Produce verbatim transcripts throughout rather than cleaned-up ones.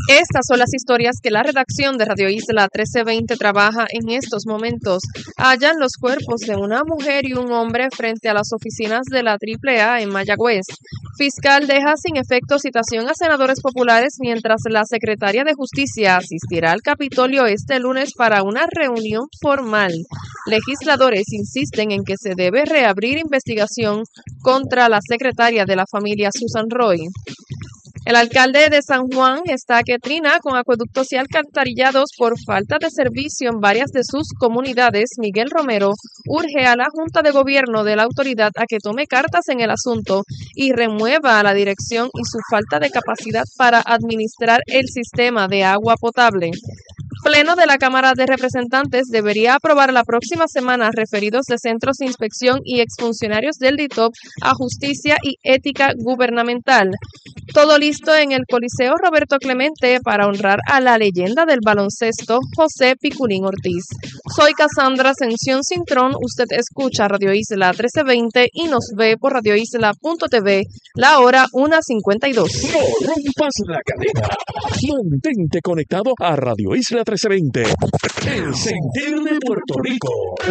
Estas son las historias que la redacción de Radio Isla trece veinte trabaja en estos momentos. Hallan los cuerpos de una mujer y un hombre frente a las oficinas de la triple A en Mayagüez. Fiscal deja sin efecto citación a senadores populares mientras la secretaria de Justicia asistirá al Capitolio este lunes para una reunión formal. Legisladores insisten en que se debe reabrir investigación contra la secretaria de la familia Susan Roy. El alcalde de San Juan está que trina con acueductos y alcantarillados por falta de servicio en varias de sus comunidades. Miguel Romero urge a la Junta de Gobierno de la autoridad a que tome cartas en el asunto y remueva a la dirección y su falta de capacidad para administrar el sistema de agua potable. Pleno de la Cámara de Representantes debería aprobar la próxima semana referidos de centros de inspección y exfuncionarios del D I T O P a Justicia y Ética Gubernamental. Todo listo en el Coliseo Roberto Clemente para honrar a la leyenda del baloncesto José Piculín Ortiz. Soy Cassandra Ascensión Cintrón, usted escucha Radio Isla trece veinte y nos ve por radio isla punto t v, la hora una cincuenta y dos. No rompas la cadena. Mantente conectado a Radio Isla trece veinte. El sentir de Puerto Rico.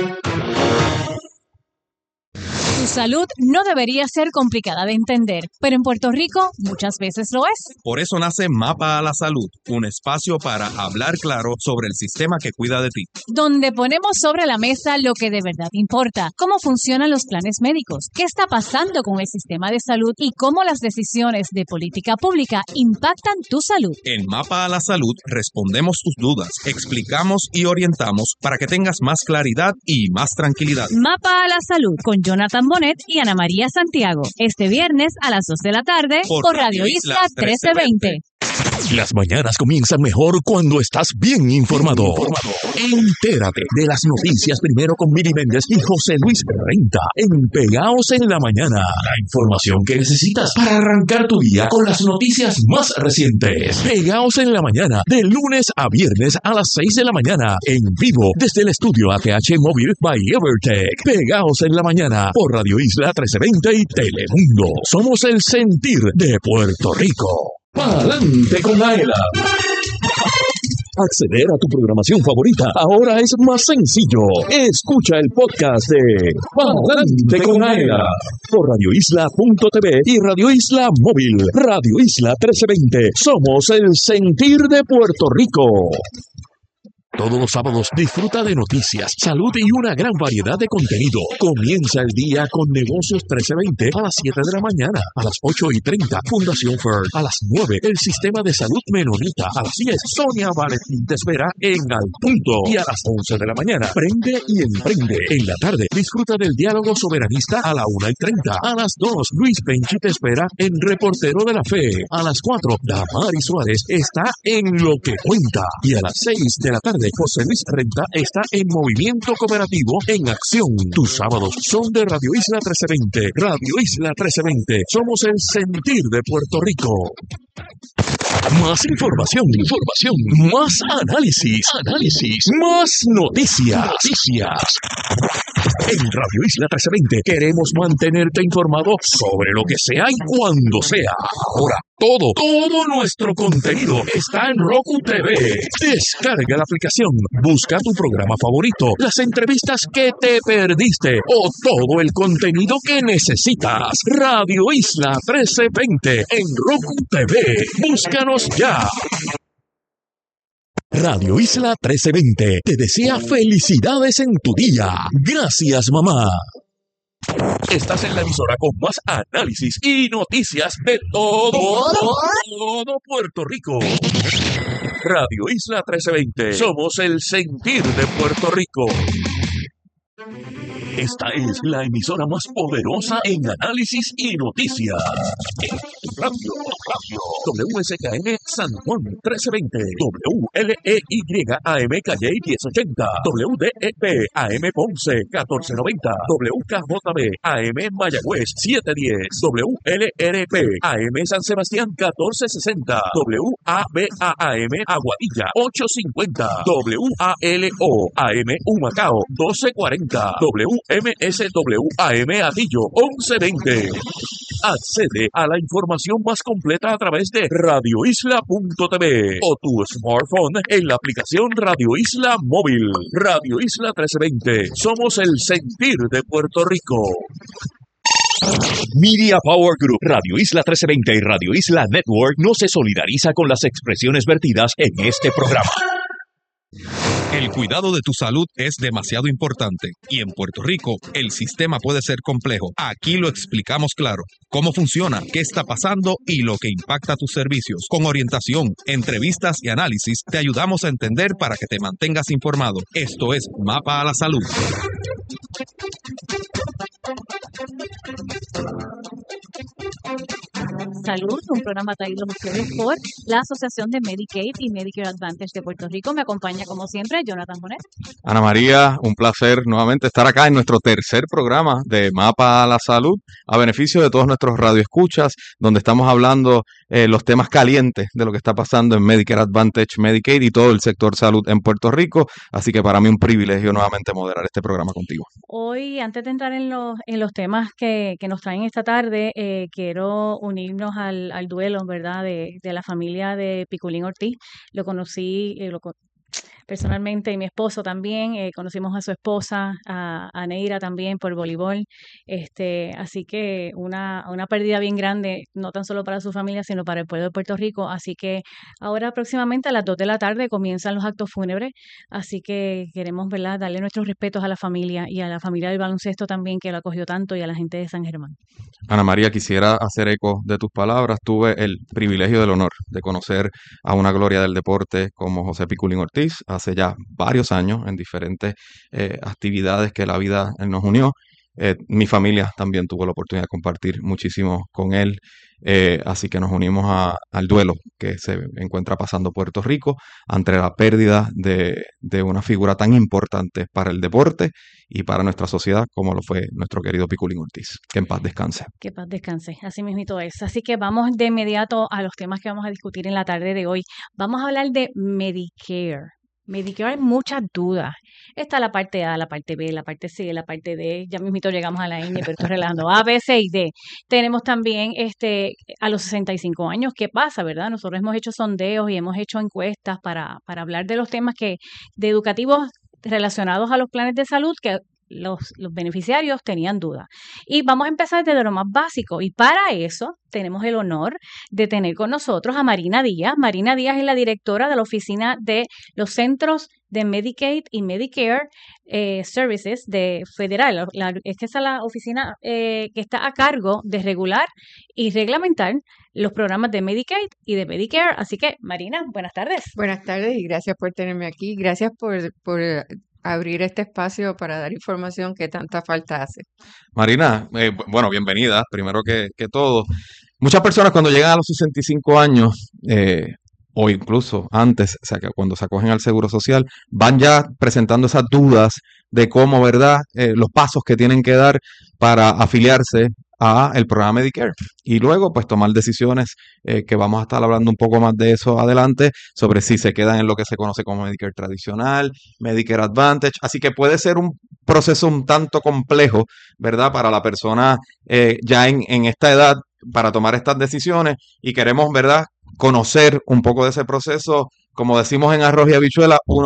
Tu salud no debería ser complicada de entender, pero en Puerto Rico muchas veces lo es. Por eso nace Mapa a la Salud, un espacio para hablar claro sobre el sistema que cuida de ti. Donde ponemos sobre la mesa lo que de verdad importa, cómo funcionan los planes médicos, qué está pasando con el sistema de salud y cómo las decisiones de política pública impactan tu salud. En Mapa a la Salud respondemos tus dudas, explicamos y orientamos para que tengas más claridad y más tranquilidad. Mapa a la Salud con Jonathan Bonet y Ana María Santiago. Este viernes a las dos de la tarde por, por Radio Isla trece veinte. Las mañanas comienzan mejor cuando estás bien informado. Bien informado. Entérate de las noticias primero con Miri Méndez y José Luis Renta en Pegaos en la Mañana. La información que necesitas para arrancar tu día con las noticias más recientes. Pegaos en la Mañana, de lunes a viernes a las seis de la mañana, en vivo desde el estudio A T H Móvil by Evertech. Pegaos en la Mañana por Radio Isla trece veinte y Telemundo. Somos el sentir de Puerto Rico. ¡Pa'lante con Aela! Acceder a tu programación favorita ahora es más sencillo. Escucha el podcast de Pa'lante con Aela por radio isla punto t v y Radio Isla Móvil. Radio Isla trece veinte. Somos el sentir de Puerto Rico. Todos los sábados disfruta de noticias, salud y una gran variedad de contenido. Comienza el día con Negocios trece veinte a las siete de la mañana. A las ocho y treinta, Fundación Ferd. A las nueve, el Sistema de Salud Menonita. A las diez, Sonia Valentín te espera en Al Punto. Y a las once de la mañana, Prende y Emprende. En la tarde, disfruta del Diálogo Soberanista a la una y treinta. A las dos, Luis Penchi te espera en Reportero de la Fe. A las cuatro, Damari Suárez está en Lo que Cuenta. Y a las seis de la tarde, José Luis Renta está en Movimiento Cooperativo en Acción. Tus sábados son de Radio Isla trece veinte. Radio Isla trece veinte. Somos el sentir de Puerto Rico. Más información, información, más análisis, análisis, más noticias, noticias. En Radio Isla trece veinte queremos mantenerte informado sobre lo que sea y cuando sea. Ahora, todo, todo nuestro contenido está en Roku T V. Descarga la aplicación, busca tu programa favorito, las entrevistas que te perdiste o todo el contenido que necesitas. Radio Isla trece veinte en Roku T V. Búscanos ya. Radio Isla trece veinte te desea felicidades en tu día. Gracias, mamá. Estás en la emisora con más análisis y noticias de todo, todo, todo Puerto Rico. Radio Isla trece veinte. Somos el sentir de Puerto Rico. Esta es la emisora más poderosa en análisis y noticias. Radio, radio. W S K N San Juan trece veinte. W L E Y A M Calle diez ochenta. W D E P A M Ponce catorce noventa. W K J B A M Mayagüez siete diez. W L R P A M San Sebastián catorce sesenta. W A B A A M Aguadilla ocho cincuenta. W A L O A M Humacao doce cuarenta. W M S W A M Atillo once veinte. Accede a la información más completa a través de radio isla punto t v o tu smartphone en la aplicación Radio Isla Móvil. Radio Isla trece veinte. Somos el sentir de Puerto Rico. Media Power Group, Radio Isla trece veinte y Radio Isla Network no se solidariza con las expresiones vertidas en este programa. El cuidado de tu salud es demasiado importante y en Puerto Rico el sistema puede ser complejo. Aquí lo explicamos claro. Cómo funciona, qué está pasando y lo que impacta tus servicios. Con orientación, entrevistas y análisis te ayudamos a entender para que te mantengas informado. Esto es Mapa a la Salud. Salud, un programa traído a ustedes por la Asociación de Medicaid y Medicare Advantage de Puerto Rico. Me acompaña como siempre Jonathan Bonet. Ana María, un placer nuevamente estar acá en nuestro tercer programa de Mapa a la Salud, a beneficio de todos nuestros radioescuchas, donde estamos hablando eh, los temas calientes de lo que está pasando en Medicare Advantage, Medicaid y todo el sector salud en Puerto Rico. Así que para mí un privilegio nuevamente moderar este programa contigo. Hoy, antes de entrar en los, en los temas que, que nos traen esta tarde, eh, quiero unirnos al, al duelo, ¿verdad?, de, de la familia de Piculín Ortiz. Lo conocí, eh, lo, personalmente, y mi esposo también, eh, conocimos a su esposa, a, a Neira también por voleibol, este, así que una, una pérdida bien grande, no tan solo para su familia, sino para el pueblo de Puerto Rico, así que ahora próximamente a las dos de la tarde comienzan los actos fúnebres, así que queremos, ¿verdad?, darle nuestros respetos a la familia y a la familia del baloncesto también, que lo acogió tanto, y a la gente de San Germán. Ana María, quisiera hacer eco de tus palabras. Tuve el privilegio del honor de conocer a una gloria del deporte como José Piculín Ortiz hace ya varios años en diferentes eh, actividades que la vida nos unió. Eh, mi familia también tuvo la oportunidad de compartir muchísimo con él, eh, así que nos unimos a, al duelo que se encuentra pasando Puerto Rico ante la pérdida de, de una figura tan importante para el deporte y para nuestra sociedad como lo fue nuestro querido Piculín Ortiz. Que en paz descanse. Que paz descanse, así mismito es. Así que vamos de inmediato a los temas que vamos a discutir en la tarde de hoy. Vamos a hablar de Medicare. Medicare hay muchas dudas. Está la parte A, la parte B, la parte C, la parte D. Ya mismito llegamos a la N, pero estoy relajando. A, B, C y D. Tenemos también este a los sesenta y cinco años. ¿Qué pasa, verdad? Nosotros hemos hecho sondeos y hemos hecho encuestas para, para hablar de los temas que de educativos relacionados a los planes de salud que Los, los beneficiarios tenían dudas. Y vamos a empezar desde lo más básico. Y para eso tenemos el honor de tener con nosotros a Marina Díaz. Marina Díaz es la directora de la oficina de los centros de Medicaid y Medicare eh, Services de Federal. La, es que esa es la oficina eh, que está a cargo de regular y reglamentar los programas de Medicaid y de Medicare. Así que, Marina, buenas tardes. Buenas tardes y gracias por tenerme aquí. Gracias por... por abrir este espacio para dar información que tanta falta hace. Marina, eh, bueno, bienvenida, primero que, que todo. Muchas personas cuando llegan a los sesenta y cinco años, eh, o incluso antes, o sea, que cuando se acogen al Seguro Social, van ya presentando esas dudas de cómo, ¿verdad?, eh, los pasos que tienen que dar para afiliarse a el programa Medicare y luego pues tomar decisiones eh, que vamos a estar hablando un poco más de eso adelante sobre si se quedan en lo que se conoce como Medicare tradicional, Medicare Advantage, así que puede ser un proceso un tanto complejo, ¿verdad?, para la persona eh, ya en, en esta edad para tomar estas decisiones y queremos, ¿verdad?, conocer un poco de ese proceso, como decimos en Arroz y Habichuela, uno